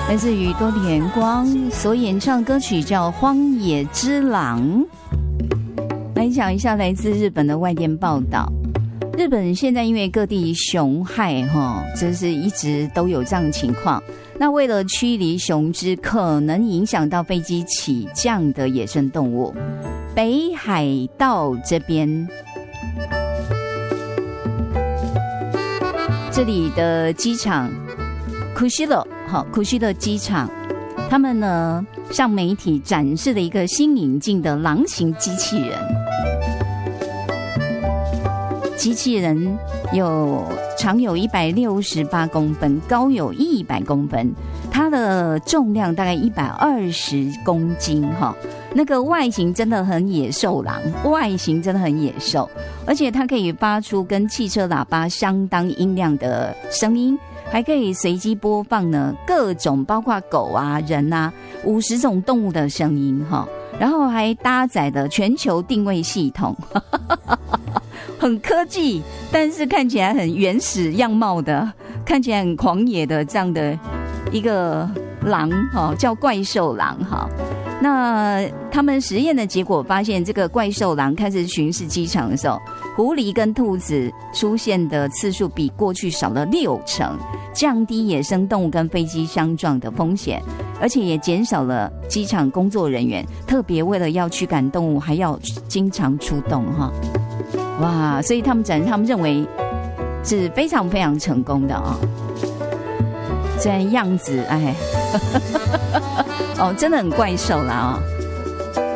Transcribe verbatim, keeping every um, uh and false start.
来自于多田光所演唱歌曲叫《荒野之狼》。来讲一下来自日本的外电报道。日本现在因为各地熊害哈，这是一直都有这样的情况。那为了驱离熊只可能影响到飞机起降的野生动物，北海道这边这里的机场Kushiro好Kushiro机场，他们呢向媒体展示了一个新引进的狼形机器人。机器人有长有一百六十八公分，高有一百公分，它的重量大概一百二十公斤哈。那个外形真的很野兽狼，外形真的很野兽，而且它可以发出跟汽车喇叭相当音量的声音，还可以随机播放呢各种包括狗啊、人啊五十种动物的声音哈，然后还搭载了全球定位系统。很科技，但是看起来很原始样貌的，看起来很狂野的这样的一个狼哈，叫怪兽狼哈。那他们实验的结果发现，这个怪兽狼开始巡视机场的时候，狐狸跟兔子出现的次数比过去少了六成，降低野生动物跟飞机相撞的风险，而且也减少了机场工作人员特别为了要驱赶动物还要经常出动哈。哇，所以他们展示他们认为是非常非常成功的啊、哦！虽然样子哎，哦，真的很怪兽啦啊、哦！